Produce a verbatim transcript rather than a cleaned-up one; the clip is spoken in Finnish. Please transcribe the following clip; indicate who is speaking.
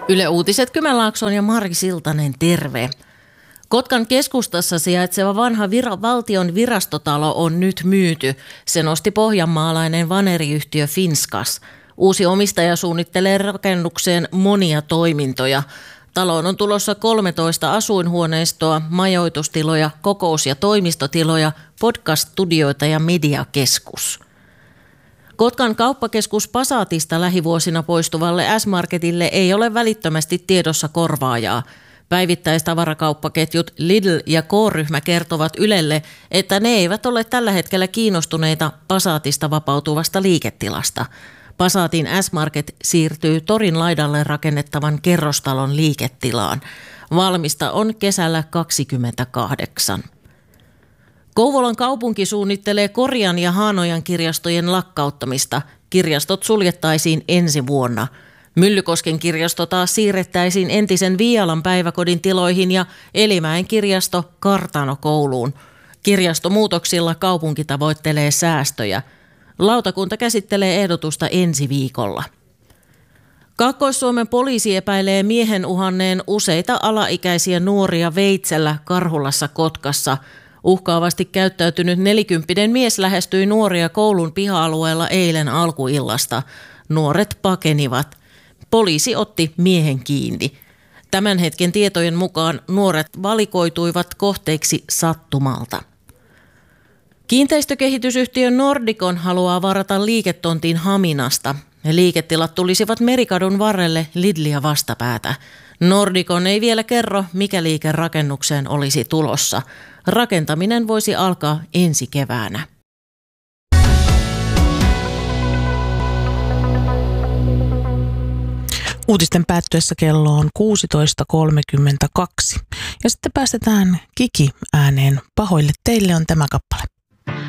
Speaker 1: Yle Uutiset Kymenlaakson ja Mari Siltanen, terve. Kotkan keskustassa sijaitseva vanha vira- valtion virastotalo on nyt myyty. Se nosti pohjanmaalainen vaneriyhtiö Finskas. Uusi omistaja suunnittelee rakennukseen monia toimintoja. Taloon on tulossa kolmetoista asuinhuoneistoa, majoitustiloja, kokous- ja toimistotiloja, podcast-studioita ja mediakeskus. Kotkan kauppakeskus Passatista lähivuosina poistuvalle S-Marketille ei ole välittömästi tiedossa korvaajaa. Päivittäistavarakauppaketjut Lidl ja K-ryhmä kertovat Ylelle, että ne eivät ole tällä hetkellä kiinnostuneita Passatista vapautuvasta liiketilasta. Passatin S-Market siirtyy torin laidalle rakennettavan kerrostalon liiketilaan. Valmista on kesällä kaksikymmentäkahdeksan. Kouvolan kaupunki suunnittelee Korian ja Haanojan kirjastojen lakkauttamista. Kirjastot suljettaisiin ensi vuonna. Myllykosken kirjasto taas siirrettäisiin entisen Viialan päiväkodin tiloihin ja Elimäen kirjasto Kartanokouluun. Kirjastomuutoksilla kaupunki tavoittelee säästöjä. Lautakunta käsittelee ehdotusta ensi viikolla. Kaakkois-Suomen poliisi epäilee miehen uhanneen useita alaikäisiä nuoria veitsellä Karhulassa Kotkassa. Uhkaavasti käyttäytynyt nelikymppinen mies lähestyi nuoria koulun piha-alueella eilen alkuillasta. Nuoret pakenivat. Poliisi otti miehen kiinni. Tämän hetken tietojen mukaan nuoret valikoituivat kohteiksi sattumalta. Kiinteistökehitysyhtiö Nordicon haluaa varata liiketontin Haminasta. Liiketilat tulisivat Merikadun varrelle Lidlia vastapäätä. Nordicon ei vielä kerro, mikä liike rakennukseen olisi tulossa. Rakentaminen voisi alkaa ensi keväänä.
Speaker 2: Uutisten päättyessä kello on kuusitoista kolmekymmentäkaksi. Ja sitten päästetään Kiki ääneen. Pahoille teille on tämä kappale.